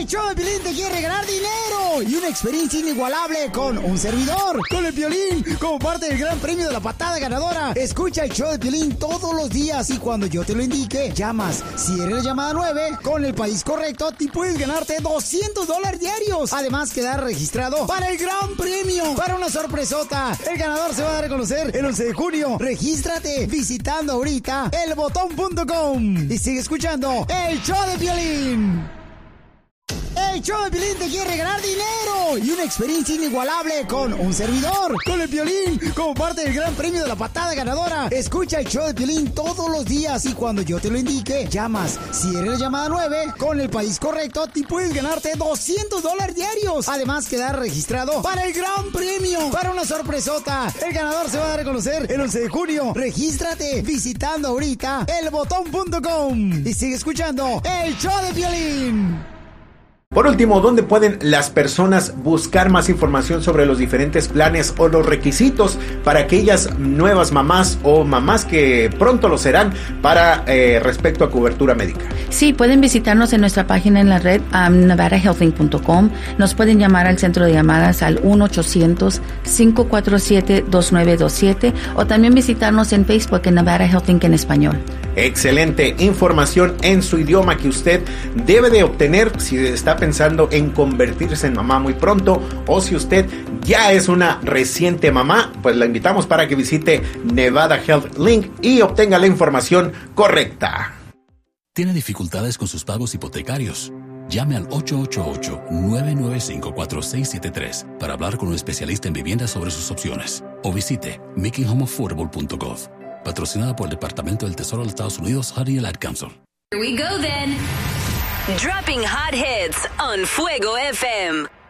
El show de Piolín te quiere regalar dinero y una experiencia inigualable con un servidor, con el Piolín, como parte del gran premio de la patada ganadora. Escucha el show de Piolín todos los días y cuando yo te lo indique, llamas. Si eres la llamada 9, con el país correcto, te puedes ganarte $200 diarios. Además, quedar registrado para el gran premio, para una sorpresota. El ganador se va a dar a conocer el 11 de junio. Regístrate visitando ahorita elbotón.com y sigue escuchando el show de Piolín. El show de Piolín te quiere regalar dinero y una experiencia inigualable con un servidor, con el Piolín, como parte del gran premio de la patada ganadora. Escucha el show de Piolín todos los días y cuando yo te lo indique, llamas. Si eres la llamada 9, con el país correcto, te puedes ganarte $200 diarios. Además, quedar registrado para el gran premio, para una sorpresota. El ganador se va a dar a conocer el 11 de junio. Regístrate visitando ahorita elbotón.com y sigue escuchando el show de Piolín. Por último, ¿dónde pueden las personas buscar más información sobre los diferentes planes o los requisitos para aquellas nuevas mamás o mamás que pronto lo serán para respecto a cobertura médica? Sí, pueden visitarnos en nuestra página en la red nevadahealthlink.com. Nos pueden llamar al centro de llamadas al 1-800-547-2927 o también visitarnos en Facebook en Nevada Healthlink en español. Excelente información en su idioma que usted debe de obtener si está pensando en convertirse en mamá muy pronto o si usted ya es una reciente mamá, pues la invitamos para que visite Nevada Health Link y obtenga la información correcta. ¿Tiene dificultades con sus pagos hipotecarios? Llame al 888-995-4673 para hablar con un especialista en vivienda sobre sus opciones o visite makinghomeaffordable.gov. Patrocinada por el Departamento del Tesoro de los Estados Unidos, HUD y el Ad Council. Here we go then. Dropping hot hits on Fuego FM.